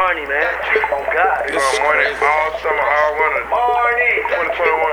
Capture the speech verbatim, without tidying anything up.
Marnie, man. Oh, God. This is morning, all summer, all winter. Marnie. twenty twenty-one.